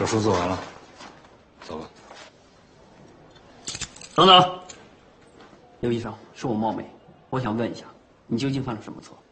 手术做完了，走吧。 等等，刘医生，是我冒昧，我想问一下，你究竟犯了什么错？